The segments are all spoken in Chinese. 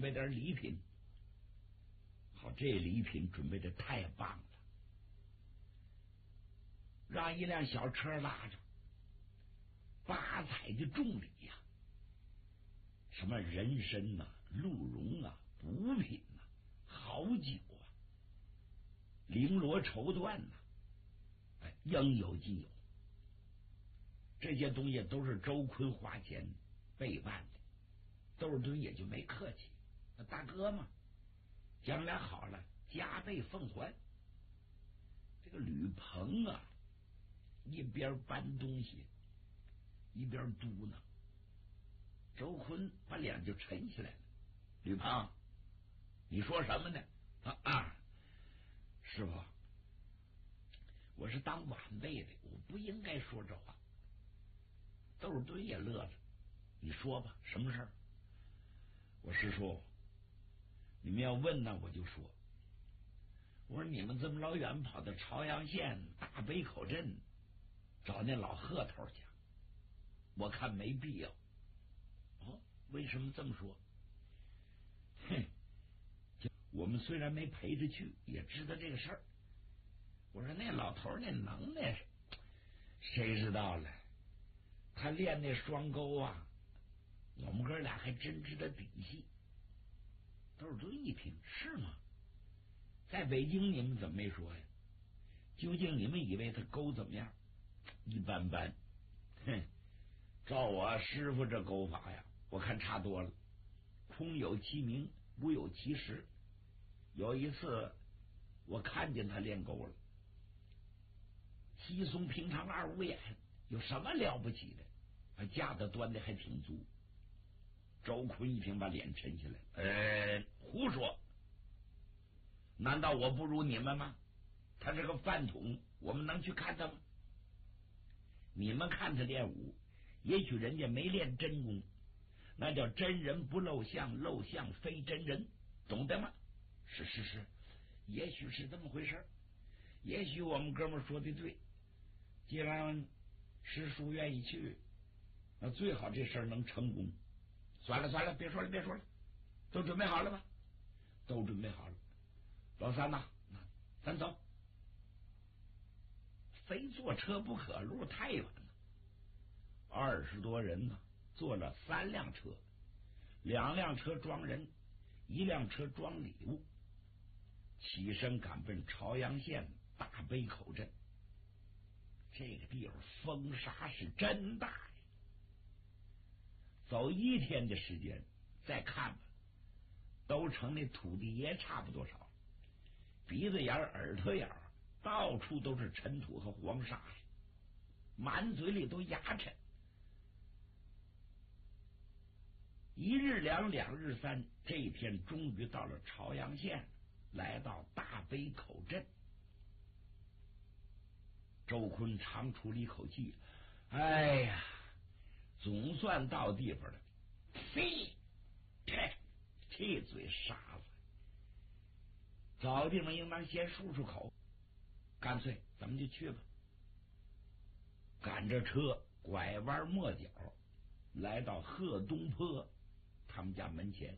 备点礼品。好，这礼品准备的太棒了，让一辆小车拉着，八彩的重礼呀，什么人参啊、鹿茸啊、补品啊、好酒啊、绫罗绸缎呐，应有尽有。这些东西都是周坤花钱备办的，窦尔敦也就没客气，那大哥嘛，将来好了加倍奉还。这个吕鹏啊，一边搬东西一边嘟囔，周坤把脸就沉下来了。吕鹏，你说什么呢？师傅，我是当晚辈的，我不应该说这话。窦尔敦也乐了，你说吧，什么事儿？我师叔，你们要问呢，我就说。我说你们这么老远跑到朝阳县大北口镇找那老贺头去，我看没必要。哦，为什么这么说？哼，我们虽然没陪着去，也知道这个事儿。我说那老头那能耐，谁知道了？他练那双钩啊，我们哥俩还真知道底细。窦尔敦一听，是吗？在北京你们怎么没说呀？究竟你们以为他钩怎么样？一般般。哼，照我师傅这钩法呀，我看差多了。空有其名，无有其实。有一次我看见他练钩了，稀松平常二五眼，有什么了不起的？架子端的还挺足。周坤一听，把脸沉下来，胡说！难道我不如你们吗？他是个饭桶，我们能去看他吗？你们看他练武，也许人家没练真功，那叫真人不露相，露相非真人，懂得吗？是，也许是这么回事，也许我们哥们说的对。既然师叔愿意去，那最好这事儿能成功。算了，别说了，都准备好了吧？都准备好了。老三呐，咱走。非坐车不可，路太远了。20多人呢，坐了3辆车，2辆车装人，1辆车装礼物，起身赶奔朝阳县大北口镇。这个地方风沙是真大呀，走1天的时间再看吧，都成那土地爷差不多少，鼻子眼耳朵眼到处都是尘土和黄沙，满嘴里都牙碜。1日2，2日3，这一天终于到了朝阳县，来到大北口镇。周坤长出了一口气，哎呀，总算到地方了。嘿，这嘴傻子，找地方应当先漱漱口，干脆咱们就去吧。赶着车拐弯抹角，来到贺东坡他们家门前。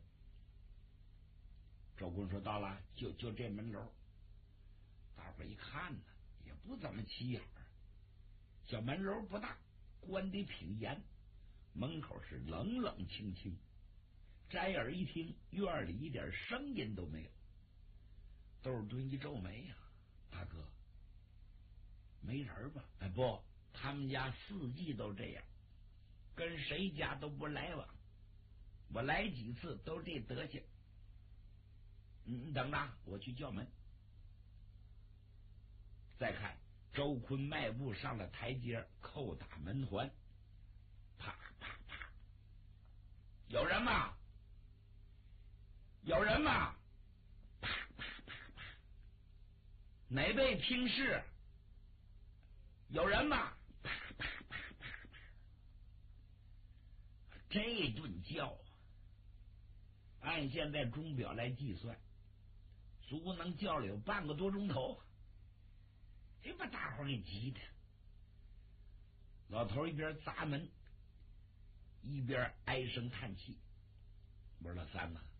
周坤说到了，就这门楼。大伙一看呢，也不怎么起眼儿，小门楼不大，关得挺严，门口是冷冷清清。摘耳一听，院里一点声音都没有。窦尔敦一皱眉呀，大哥，没人吧？不，他们家4季都这样，跟谁家都不来往，我来几次都这德行。你等着，我去叫门。再看周坤迈步上了台阶，叩打门环，啪啪啪，有人吗？有人吗？啪啪啪啪，哪位听事？有人吗？啪啪啪啪啪，这顿叫按现在钟表来计算，足能叫了有半个多钟头。这把大伙给急的，老头一边砸门一边唉声叹气。我说老三呐，